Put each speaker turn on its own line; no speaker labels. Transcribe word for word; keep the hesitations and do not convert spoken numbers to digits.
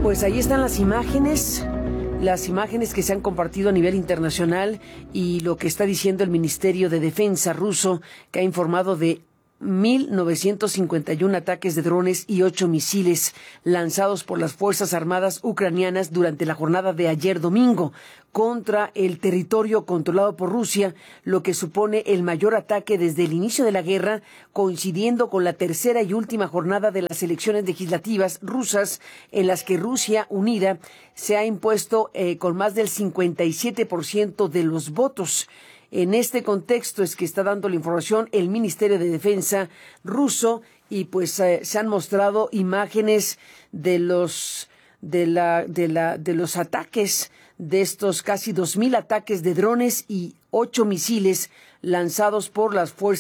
Pues ahí están las imágenes, las imágenes que se han compartido a nivel internacional y lo que está diciendo el Ministerio de Defensa ruso, que ha informado de mil novecientos cincuenta y uno ataques de drones y ocho misiles lanzados por las Fuerzas Armadas ucranianas durante la jornada de ayer domingo contra el territorio controlado por Rusia, lo que supone el mayor ataque desde el inicio de la guerra, coincidiendo con la tercera y última jornada de las elecciones legislativas rusas, en las que Rusia Unida se ha impuesto eh, con más del cincuenta y siete por ciento de los votos. En este contexto es que está dando la información el Ministerio de Defensa ruso y pues eh, se han mostrado imágenes de los de la de la de los ataques de estos casi dos mil ataques de drones y ocho misiles lanzados por las fuerzas